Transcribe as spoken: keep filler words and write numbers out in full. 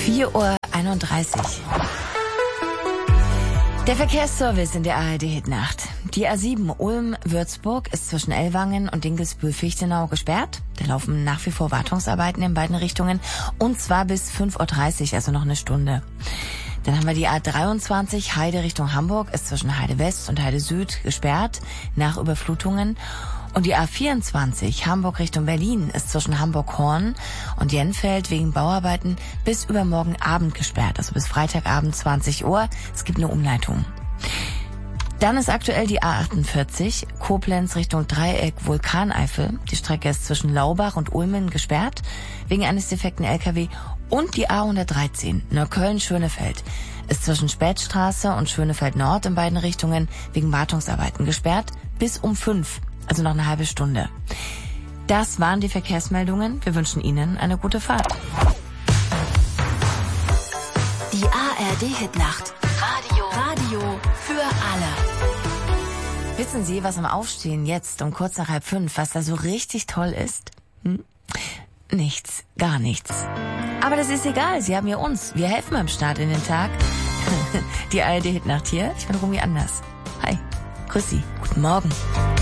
vier Uhr einunddreißig. Der Verkehrsservice in der A R D-Hitnacht. Die A sieben Ulm-Würzburg ist zwischen Ellwangen und Dinkelsbühl-Fichtenau gesperrt. Da laufen nach wie vor Wartungsarbeiten in beiden Richtungen. Und zwar bis fünf Uhr dreißig, also noch eine Stunde. Dann haben wir die A dreiundzwanzig Heide Richtung Hamburg, ist zwischen Heide West und Heide Süd gesperrt, nach Überflutungen. Und die A vierundzwanzig Hamburg Richtung Berlin ist zwischen Hamburg-Horn und Jenfeld wegen Bauarbeiten bis übermorgen Abend gesperrt, also bis Freitagabend zwanzig Uhr. Es gibt eine Umleitung. Dann ist aktuell die A achtundvierzig Koblenz Richtung Dreieck Vulkaneifel. Die Strecke ist zwischen Laubach und Ulmen gesperrt wegen eines defekten L K W. Und die A hundertdreizehn Neukölln-Schönefeld ist zwischen Spätstraße und Schönefeld Nord in beiden Richtungen wegen Wartungsarbeiten gesperrt bis um fünf. Also noch eine halbe Stunde. Das waren die Verkehrsmeldungen. Wir wünschen Ihnen eine gute Fahrt. Die A R D-Hitnacht. Radio. Radio für alle. Wissen Sie, was am Aufstehen jetzt um kurz nach halb fünf, was da so richtig toll ist? Hm? Nichts. Gar nichts. Aber das ist egal. Sie haben ja uns. Wir helfen beim Start in den Tag. Die A R D-Hitnacht hier. Ich bin Romy Anders. Hi. Grüß Sie. Guten Morgen.